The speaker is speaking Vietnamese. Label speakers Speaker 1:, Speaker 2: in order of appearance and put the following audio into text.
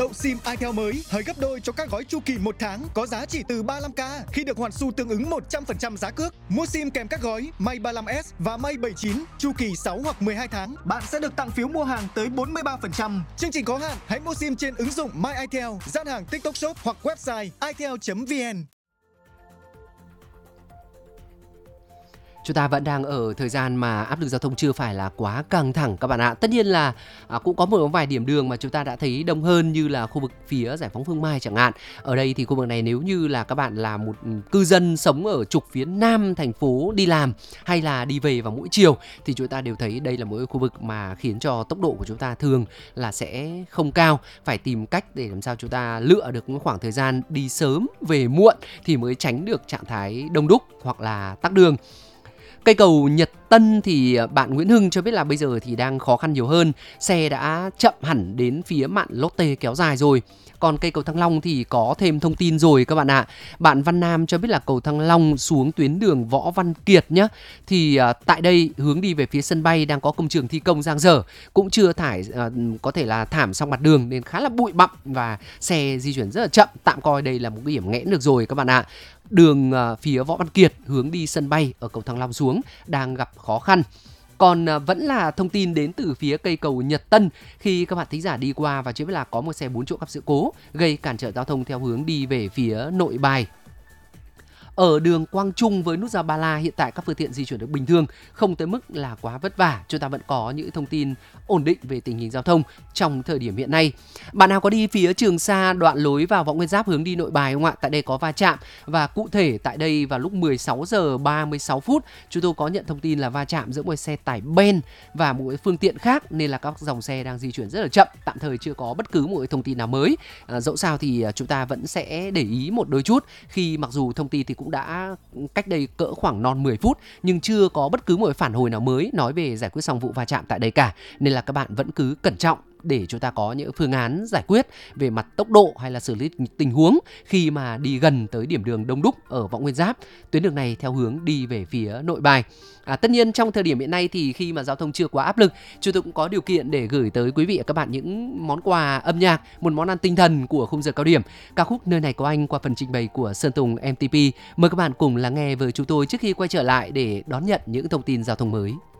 Speaker 1: Tậu SIM itel mới hời gấp đôi cho các gói chu kỳ 1 tháng có giá chỉ từ 35k khi được hoàn xu tương ứng 100% giá cước. Mua SIM kèm các gói May 35S và May 79 chu kỳ 6 hoặc 12 tháng, bạn sẽ được tặng phiếu mua hàng tới 43%. Chương trình có hạn, hãy mua SIM trên ứng dụng My itel, gian hàng TikTok Shop hoặc website itel.vn.
Speaker 2: Chúng ta vẫn đang ở thời gian mà áp lực giao thông chưa phải là quá căng thẳng các bạn ạ. Tất nhiên là cũng có một vài điểm đường mà chúng ta đã thấy đông hơn, như là khu vực phía Giải phóng Phương Mai chẳng hạn. Ở đây thì khu vực này nếu như là các bạn là một cư dân sống ở trục phía nam thành phố đi làm hay là đi về vào mỗi chiều thì chúng ta đều thấy đây là một khu vực mà khiến cho tốc độ của chúng ta thường là sẽ không cao. Phải tìm cách để làm sao chúng ta lựa được khoảng thời gian đi sớm về muộn thì mới tránh được trạng thái đông đúc hoặc là tắc đường. Cây cầu Nhật Tân thì bạn Nguyễn Hưng cho biết là bây giờ thì đang khó khăn nhiều hơn, xe đã chậm hẳn đến phía mạn Lotte kéo dài rồi. Còn cây cầu Thăng Long thì có thêm thông tin rồi các bạn ạ. Bạn Văn Nam cho biết là cầu Thăng Long xuống tuyến đường Võ Văn Kiệt nhé. Thì tại đây hướng đi về phía sân bay đang có công trường thi công dang dở, cũng chưa có thể là thảm xong mặt đường nên khá là bụi bặm và xe di chuyển rất là chậm. Tạm coi đây là một cái điểm nghẽn được rồi các bạn ạ. Đường phía Võ Văn Kiệt hướng đi sân bay ở cầu Thăng Long xuống đang gặp khó khăn. Còn vẫn là thông tin đến từ phía cây cầu Nhật Tân, khi các bạn thính giả đi qua và cho biết là có một xe 4 chỗ gặp sự cố gây cản trở giao thông theo hướng đi về phía Nội Bài. Ở đường Quang Trung với nút giao Ba La hiện tại các phương tiện di chuyển được bình thường, không tới mức là quá vất vả. Chúng ta vẫn có những thông tin ổn định về tình hình giao thông trong thời điểm hiện nay. Bạn nào có đi phía Trường Sa đoạn lối vào Võ Nguyên Giáp hướng đi Nội Bài không ạ? Tại đây có va chạm và cụ thể tại đây vào lúc 16 giờ 36 phút chúng tôi có nhận thông tin là va chạm giữa một xe tải Ben và một phương tiện khác nên là các dòng xe đang di chuyển rất là chậm. Tạm thời chưa có bất cứ một thông tin nào mới. Dẫu sao thì chúng ta vẫn sẽ để ý một đôi chút, khi mặc dù thông tin thì cũng đã cách đây cỡ khoảng non 10 phút nhưng chưa có bất cứ một phản hồi nào mới nói về giải quyết xong vụ va chạm tại đây cả, nên là các bạn vẫn cứ cẩn trọng để chúng ta có những phương án giải quyết về mặt tốc độ hay là xử lý tình huống khi mà đi gần tới điểm đường đông đúc ở Võ Nguyên Giáp, tuyến đường này theo hướng đi về phía Nội Bài. Tất nhiên trong thời điểm hiện nay thì khi mà giao thông chưa quá áp lực, chúng tôi cũng có điều kiện để gửi tới quý vị và các bạn những món quà âm nhạc, một món ăn tinh thần của khung giờ cao điểm, ca khúc Nơi Này Có Anh qua phần trình bày của Sơn Tùng MTP. Mời các bạn cùng lắng nghe với chúng tôi trước khi quay trở lại để đón nhận những thông tin giao thông mới.